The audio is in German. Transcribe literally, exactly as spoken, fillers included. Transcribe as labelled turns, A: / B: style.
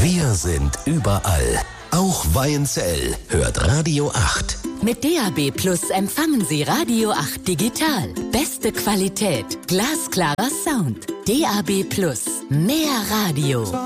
A: Wir sind überall. Auch Weinzell hört Radio acht.
B: Mit D A B Plus empfangen Sie Radio acht digital. Beste Qualität, glasklarer Sound. D A B Plus, mehr Radio.